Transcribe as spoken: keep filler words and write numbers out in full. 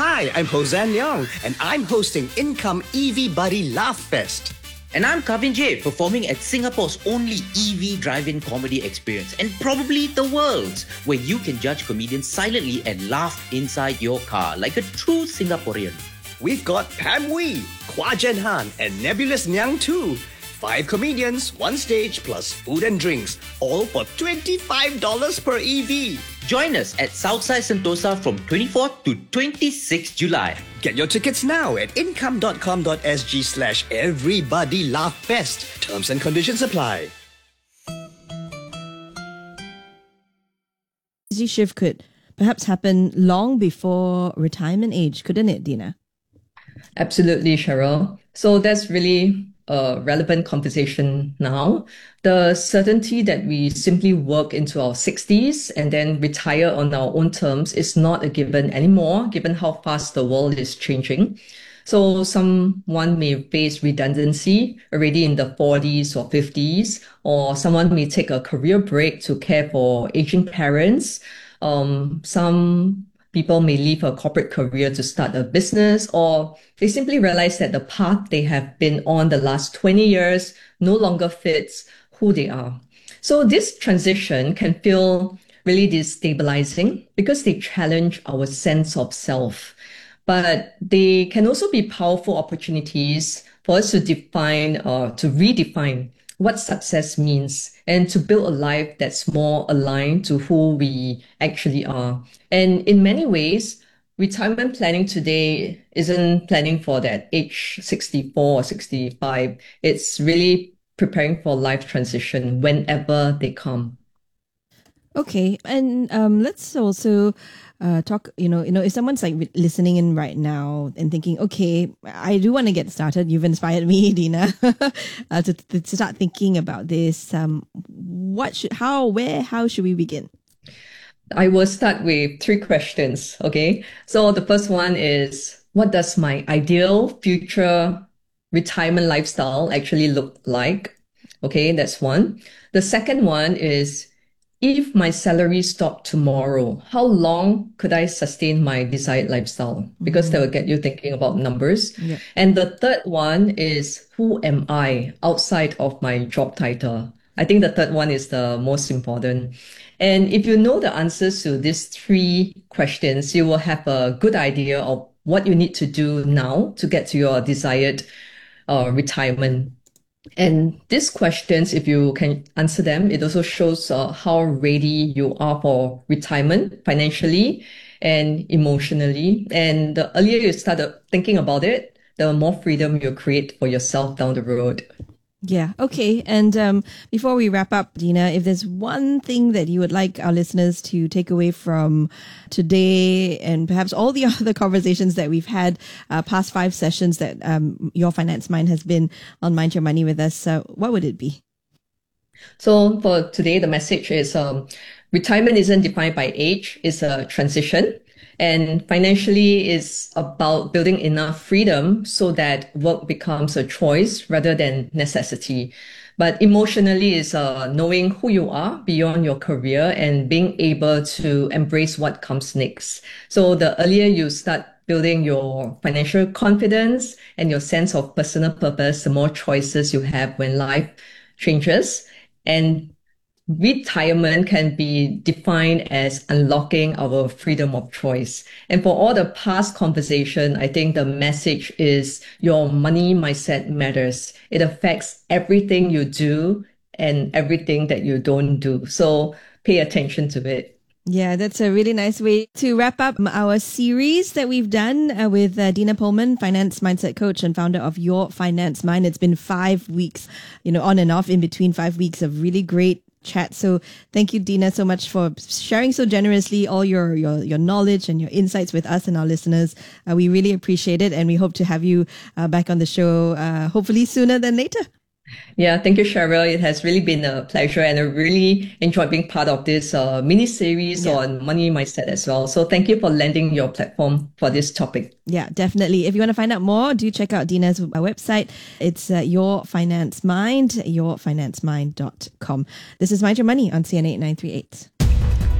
Hi, I'm Hossein Leong, and I'm hosting Income E V Buddy Laugh Fest. And I'm Kavin J, performing at Singapore's only E V drive-in comedy experience, and probably the world's, where you can judge comedians silently and laugh inside your car like a true Singaporean. We've got Pam Wee, Kwa Jen Han, and Nebulous Nyang too. Five comedians, one stage, plus food and drinks, all for twenty-five dollars per E V. Join us at Southside Sentosa from twenty-fourth to twenty-sixth July. Get your tickets now at income.com.sg slash everybody laugh fest. Terms and conditions apply. Easy shift could perhaps happen long before retirement age, couldn't it, Dina? Absolutely, Cheryl. So that's really a relevant conversation now. The certainty that we simply work into our sixties and then retire on our own terms is not a given anymore, given how fast the world is changing. So someone may face redundancy already in the forties or fifties, or someone may take a career break to care for aging parents. Um, some people may leave a corporate career to start a business, or they simply realize that the path they have been on the last twenty years no longer fits who they are. So this transition can feel really destabilizing because they challenge our sense of self. But they can also be powerful opportunities for us to define or to redefine what success means and to build a life that's more aligned to who we actually are. And in many ways, retirement planning today isn't planning for that age sixty-four or sixty-five. It's really preparing for life transition whenever they come. Okay, and um, let's also uh, talk. You know, you know, if someone's like listening in right now and thinking, okay, I do want to get started. You've inspired me, Dina, uh, to, to start thinking about this. Um, what should, how, where, how should we begin? I will start with three questions. Okay, so the first one is, what does my ideal future retirement lifestyle actually look like? Okay, that's one. The second one is, if my salary stopped tomorrow, how long could I sustain my desired lifestyle? Because mm-hmm. that will get you thinking about numbers. Yeah. And the third one is, who am I outside of my job title? I think the third one is the most important. And if you know the answers to these three questions, you will have a good idea of what you need to do now to get to your desired uh, retirement. And these questions, if you can answer them, it also shows uh, how ready you are for retirement financially and emotionally. And the earlier you start thinking about it, the more freedom you create for yourself down the road. Yeah. Okay. And um, before we wrap up, Dina, if there's one thing that you would like our listeners to take away from today and perhaps all the other conversations that we've had, uh, past five sessions that um, Your Finance Mind has been on Mind Your Money with us, uh, what would it be? So for today, the message is um, retirement isn't defined by age. It's a transition. And financially is about building enough freedom so that work becomes a choice rather than necessity. But emotionally is uh, knowing who you are beyond your career and being able to embrace what comes next. So the earlier you start building your financial confidence and your sense of personal purpose, the more choices you have when life changes. And retirement can be defined as unlocking our freedom of choice. And for all the past conversation, I think the message is your money mindset matters. It affects everything you do and everything that you don't do. So pay attention to it. Yeah, that's a really nice way to wrap up our series that we've done uh, with uh, Dina Pullman, finance mindset coach and founder of Your Finance Mind. It's been five weeks, you know, on and off in between five weeks of really great chat. So thank you, Dina, so much for sharing so generously all your your, your knowledge and your insights with us and our listeners. Uh, we really appreciate it, and we hope to have you uh, back on the show uh, hopefully sooner than later. Yeah, thank you, Cheryl. It has really been a pleasure, and I really enjoyed being part of this uh, mini series yeah. on money mindset as well. So thank you for lending your platform for this topic. Yeah, definitely. If you want to find out more, do check out Dina's website. It's uh, Your Finance Mind, your finance mind dot com. This is Mind Your Money on C N eight nine three eight.